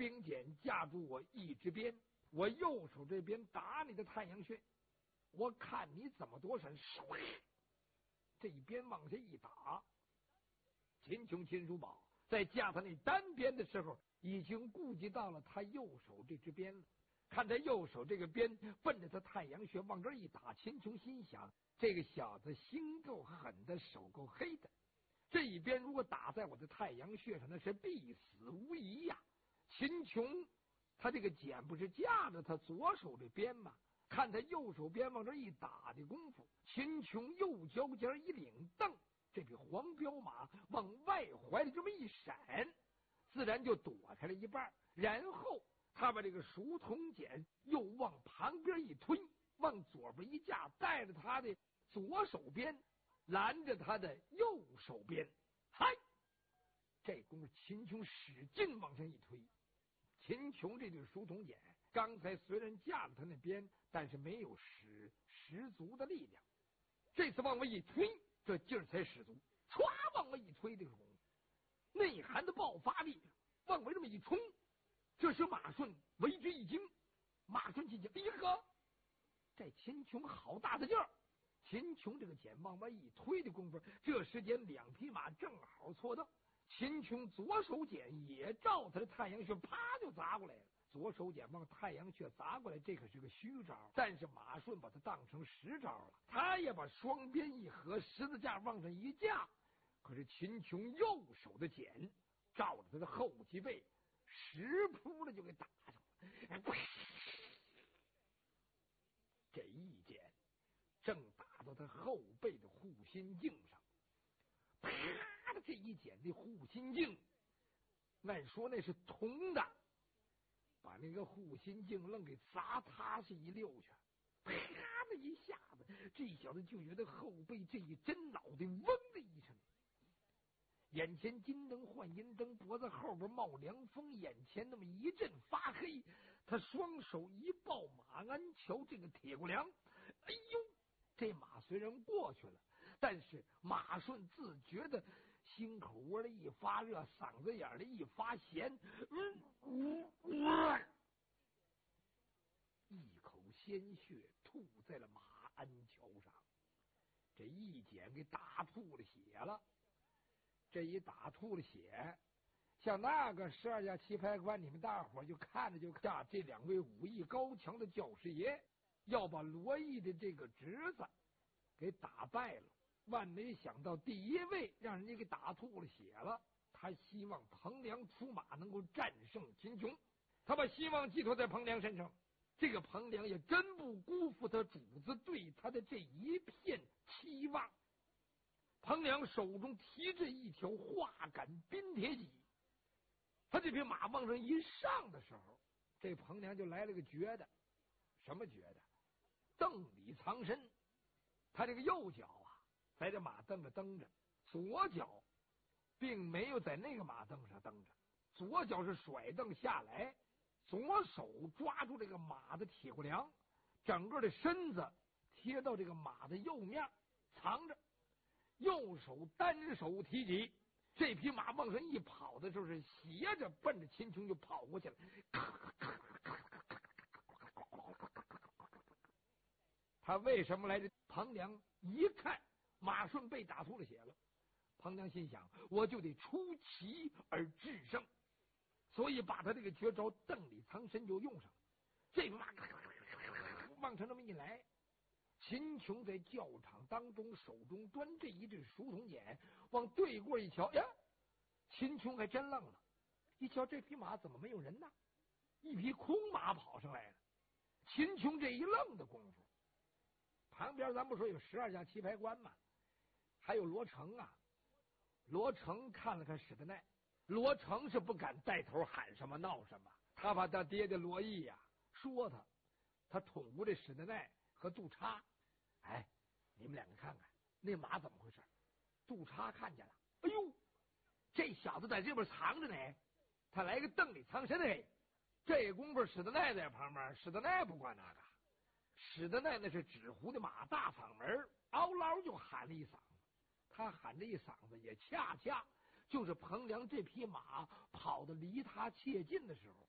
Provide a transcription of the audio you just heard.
兵锏架住我一只鞭，我右手这边打你的太阳穴，我看你怎么躲闪。这一鞭往下一打，秦琼秦叔宝在架他那单鞭的时候，已经顾及到了他右手这支鞭了。看他右手这个鞭奔着他太阳穴往这一打，秦琼心想，这个小子心够狠的，手够黑的。这一鞭如果打在我的太阳穴上，那是必死无疑呀。秦琼他这个锏不是架着他左手这鞭吗？看他右手鞭往这一打的功夫，秦琼右脚尖一领蹬，这匹黄骠马往外怀里这么一闪，自然就躲开了一半。然后他把这个熟铜锏又往旁边一推，往左边一架，带着他的左手边拦着他的右手边。嗨，这功夫秦琼使劲往上一推。秦琼这对熟铜锏刚才虽然架了他那边，但是没有使十足的力量。这次往外一推，这劲儿才使足，歘往外一推，这个功夫内涵的爆发力往外这么一冲。这时马顺为之一惊，马顺心想：哎呀呵，这秦琼好大的劲儿！秦琼这个锏往外一推的功夫，这时间两匹马正好错蹬。秦琼左手锏也照他的太阳穴啪就砸过来了。左手锏往太阳穴砸过来，这可是个虚招，但是马顺把它当成实招了。他也把双鞭一合，十字架往上一架，可是秦琼右手的锏照着他的后脊背实扑的就给打上了。这一锏正打到他后背的护心镜上，啪的这一锏的护心镜，按说那是铜的，把那个护心镜愣给砸塌是一溜去。啪的一下子，这小子就觉得后背这一针，脑袋嗡的一声，眼前金灯换银灯，脖子后边冒凉风，眼前那么一阵发黑。他双手一抱马鞍桥这个铁骨梁，哎呦，这马虽然过去了，但是马顺自觉的心口窝里一发热，嗓子眼里一发咸，一口鲜血吐在了马鞍桥上。这一锏给打吐了血了。这一打吐了血，像那个12家棋牌馆，你们大伙就看着就看这两位武艺高强的教师爷要把罗毅的这个侄子给打败了。万没想到第一位让人家给打吐了血了，他希望彭良出马能够战胜秦琼，他把希望寄托在彭良身上。这个彭良也真不辜负他主子对他的这一片期望。彭良手中提着一条化杆冰铁戟，他这匹马往上一上的时候，这彭良就来了个绝的。什么绝的？蹬里藏身。他这个右脚啊在这马蹬着蹬着，左脚并没有在那个马蹬上蹬着，左脚是甩蹬下来，左手抓住这个马的铁骨梁，整个的身子贴到这个马的右面藏着，右手单手提戟，这匹马往上一跑的时候是斜着奔着秦琼就跑过去了。他为什么来这？彭良一看马顺被打出了血了，彭良心想，我就得出奇而制胜，所以把他这个绝招蹬里藏身就用上了。这马往上这么一来，秦琼在教场当中手中端这一支熟铜锏，往对过一瞧，呀，秦琼还真愣了，一瞧这匹马怎么没有人呢？一匹空马跑上来了。秦琼这一愣的功夫，旁边咱不说有12家棋牌官吗？还有罗成啊。罗成看了看史德奈，罗成是不敢带头喊什么闹什么，他把他爹的罗毅呀说他捅咕这史德奈和杜叉。哎，你们两个看看那马怎么回事？杜叉看见了，哎呦，这小子在这边藏着呢，他来个蹬里藏身的。这功夫史德奈在旁边，史德奈不管那个，史德奈那是纸糊的马，大嗓门嗷嗷就喊了一嗓子。他喊这一嗓子也恰恰就是彭良这匹马跑得离他切近的时候，